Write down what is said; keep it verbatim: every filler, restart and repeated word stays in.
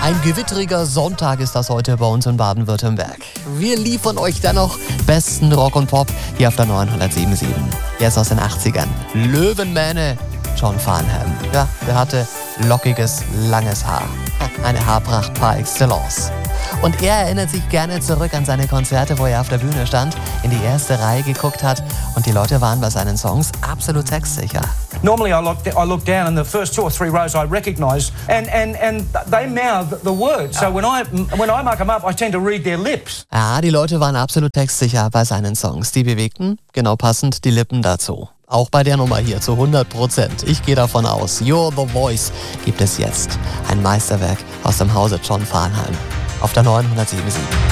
Ein gewitteriger Sonntag ist das heute bei uns in Baden-Württemberg. Wir liefern euch dennoch besten Rock und Pop hier auf der neunhundertsieben Komma sieben. Jetzt aus den achtzigern. Löwenmähne, John Farnham. Ja, der hatte lockiges, langes Haar. Eine Haarpracht par excellence. Und er erinnert sich gerne zurück an seine Konzerte, wo er auf der Bühne stand, in die erste Reihe geguckt hat und die Leute waren bei seinen Songs absolut textsicher. Normally I look, I look down and the first two or three rows I recognise and, and, and they mouth the words. So when I, when I mark them up, I tend to read their lips. Ja, die Leute waren absolut textsicher bei seinen Songs. Die bewegten, genau passend, die Lippen dazu. Auch bei der Nummer hier zu hundert Prozent. Ich gehe davon aus, You're the Voice gibt es jetzt. Ein Meisterwerk aus dem Hause John Farnham. Auf der neunhundertsieben Komma sieben.